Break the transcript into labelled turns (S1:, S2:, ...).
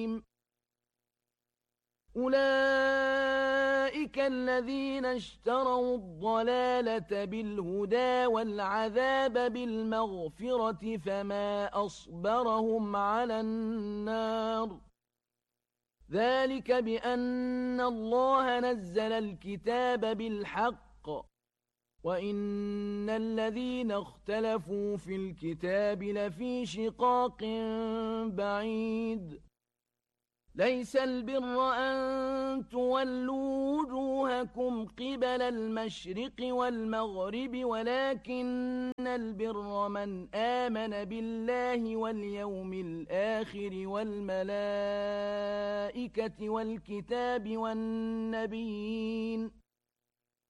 S1: أولئك الذين اشتروا الضلالة بالهدى والعذاب بالمغفرة فما أصبرهم على النار ذلك بأن الله نزل الكتاب بالحق وإن الذين اختلفوا في الكتاب لفي شقاق بعيد ليس البر أن تولوا وجوهكم قبل المشرق والمغرب ولكن البر من آمن بالله واليوم الآخر والملائكة والكتاب والنبيين